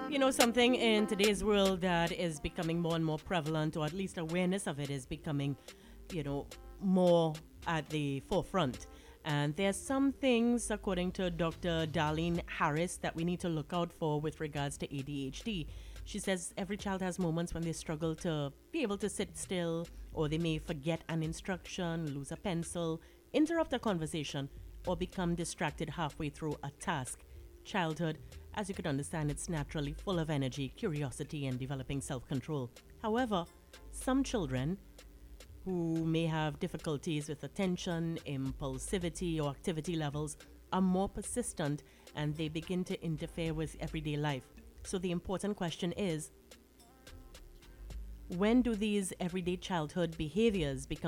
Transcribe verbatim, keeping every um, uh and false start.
You know, something in today's world that is becoming more and more prevalent, or at least awareness of it is becoming, you know, more at the forefront. And there's some things, according to Doctor Darlene Harris, that we need to look out for with regards to A D H D. She says every child has moments when they struggle to be able to sit still, or they may forget an instruction, lose a pencil, interrupt a conversation, or become distracted halfway through a task. Childhood, as you could understand, it's naturally full of energy, curiosity, and developing self control. However, some children who may have difficulties with attention, impulsivity, or activity levels are more persistent and they begin to interfere with everyday life. So, the important question is, when do these everyday childhood behaviors become